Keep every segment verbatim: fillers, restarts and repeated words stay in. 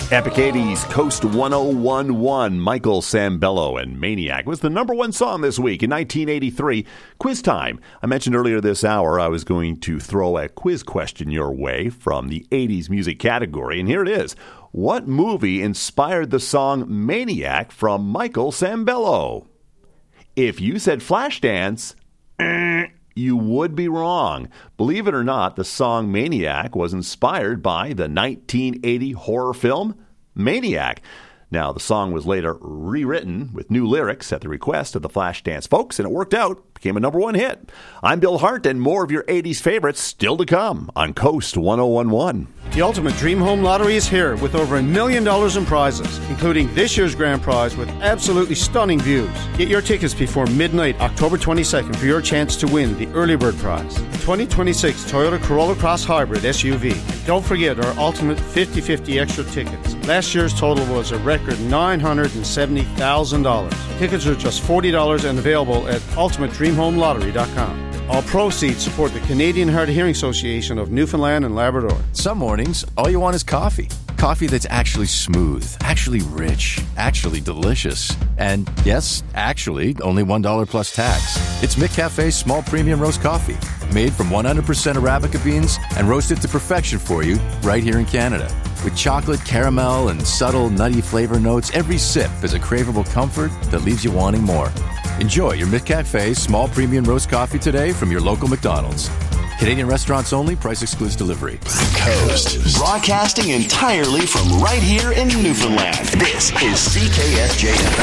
Epic eighties, Coast one oh one point one, Michael Sambello and Maniac was the number one song this week in nineteen eighty-three. Quiz time. I mentioned earlier this hour I was going to throw a quiz question your way from the eighties music category, and here it is. What movie inspired the song Maniac from Michael Sambello? If you said Flashdance, eh, you would be wrong. Believe it or not, the song Maniac was inspired by the nineteen eighty horror film Maniac. Now, the song was later rewritten with new lyrics at the request of the Flashdance folks, and it worked out, became a number one hit. I'm Bill Hart, and more of your eighties favorites still to come on Coast one oh one point one. The Ultimate Dream Home Lottery is here with over a million dollars in prizes, including this year's grand prize with absolutely stunning views. Get your tickets before midnight, October twenty-second, for your chance to win the early bird prize, the twenty twenty-six Toyota Corolla Cross Hybrid S U V. Don't forget our Ultimate fifty fifty extra tickets. Last year's total was a record nine hundred seventy thousand dollars. Tickets are just forty dollars and available at ultimate dream home lottery dot com. All proceeds support the Canadian Hard of Hearing Association of Newfoundland and Labrador. Some mornings, all you want is coffee. Coffee that's actually smooth, actually rich, actually delicious. And yes, actually, only one dollar plus tax. It's McCafe's small premium roast coffee, made from one hundred percent Arabica beans and roasted to perfection for you right here in Canada. With chocolate, caramel, and subtle nutty flavor notes, every sip is a craveable comfort that leaves you wanting more. Enjoy your McCafe small premium roast coffee today from your local McDonald's. Canadian restaurants only. Price excludes delivery. Coast. Broadcasting entirely from right here in Newfoundland. This is C K S J F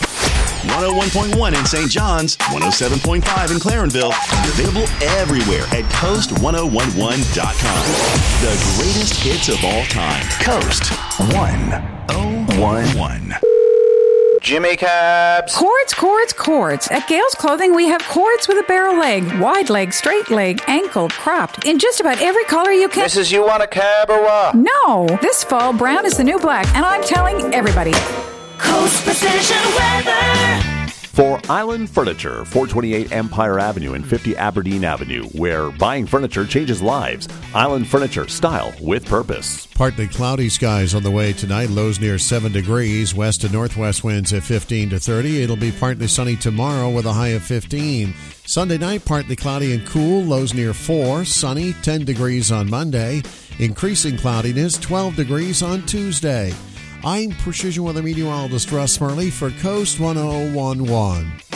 M. one oh one point one in Saint John's, one oh seven point five in Clarenville, and available everywhere at coast one oh one one dot com. The greatest hits of all time. Coast one oh one one. Jimmy Cabs. Cords, cords, cords. At Gales Clothing, we have cords with a barrel leg, wide leg, straight leg, ankled, cropped, in just about every color you can. Missus You want a cab or what? No. This fall, brown is the new black, and I'm telling everybody. Coast Precision Weather. For Island Furniture, four twenty-eight Empire Avenue and fifty Aberdeen Avenue, where buying furniture changes lives. Island Furniture, style with purpose. Partly cloudy skies on the way tonight. Lows near seven degrees. West to northwest winds at fifteen to thirty. It'll be partly sunny tomorrow with a high of fifteen. Sunday night, partly cloudy and cool. Lows near four. Sunny, ten degrees on Monday. Increasing cloudiness, twelve degrees on Tuesday. I'm Precision Weather Meteorologist Russ Murley for Coast one oh one point one.